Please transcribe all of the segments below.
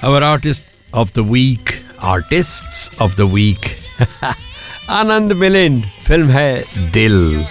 Our artists of the week. Anand Milind, film है दिल.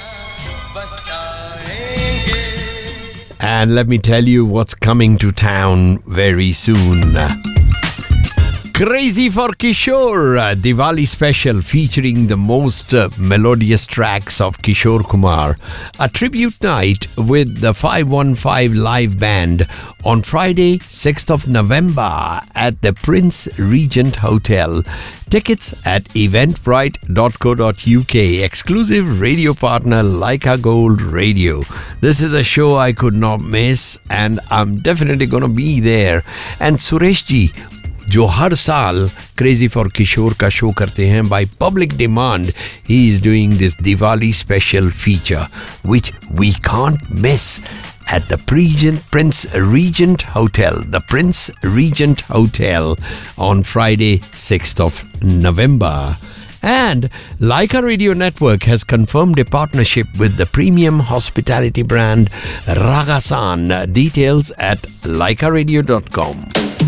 And let me tell you what's coming to town very soon. Crazy for Kishore, Diwali special featuring the most melodious tracks of Kishore Kumar. A tribute night with the 515 live band on Friday, 6th of November at the Prince Regent Hotel. Tickets at eventbrite.co.uk. Exclusive radio partner Leica Gold Radio. This is a show I could not miss and I'm definitely going to be there. And Suresh ji, जो हर साल crazy for किशोर का show करते हैं, by public demand he is doing this Diwali special feature which we can't miss at the Prince Regent Hotel, the Prince Regent Hotel on Friday 6th of November. And Leica Radio Network has confirmed a partnership with the premium hospitality brand Ragasan. Details at leicaradio.com.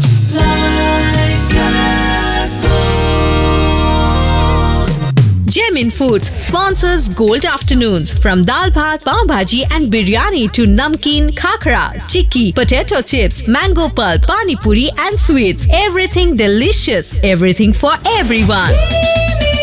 Gemin Foods sponsors Gold Afternoons. From dal bhat, pav bhaji and biryani to namkeen, khakra, chikki, potato chips, mango pulp, pani puri and sweets. Everything delicious. Everything for everyone.